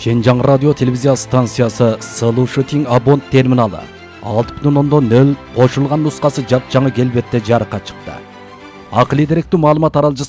Шенжаң радио телевизия станциясы Слушатин Абон терминалы 6.0 қошылған нұсқасы жап жаңы келбетте жарыққа шықты. Ақылы деректүү маалымат аралжысы